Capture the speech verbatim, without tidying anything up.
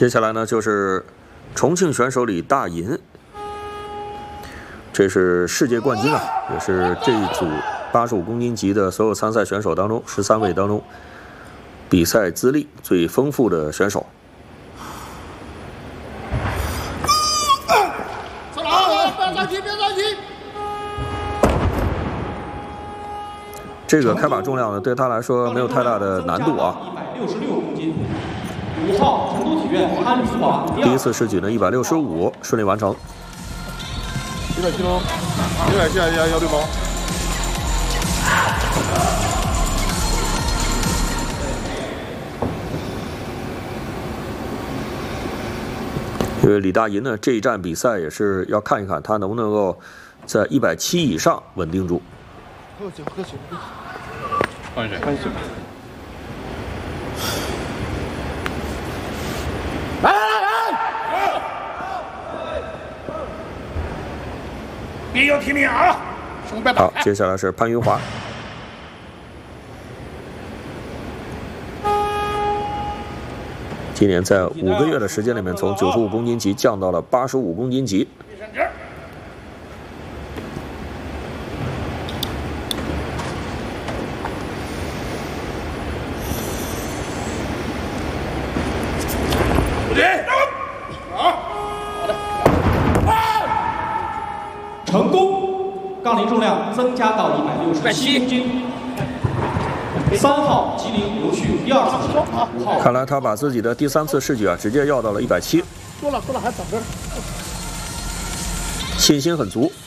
接下来呢就是重庆选手李大银，这是世界冠军啊，也是这一组八十五公斤级的所有参赛选手当中十三位当中比赛资历最丰富的选手。 上来，不要着急，不要着急。 这个开把重量呢，对他来说没有太大的难度啊。 一百六十六公斤。五号成都体院安明华。 第一次试举呢，一百六十五顺利完成。 一百七喽，一百七还是幺六八？ 因为李大银呢，这一站比赛也是要看一看他能不能够在一百七以上稳定住。 喝酒，喝酒，喝酒。 换水， 换水。 来来来来！别有提名啊！ 好，接下来是潘云华。今年在五个月的时间里面，从九十五公斤级降到了八十五公斤级。 成功，杠铃重量增加到一百六十七公斤。三号吉林刘旭第二次五号。 看来他把自己的第三次试举啊，直接要到了一百七。 说了说了，还等着。 信心很足。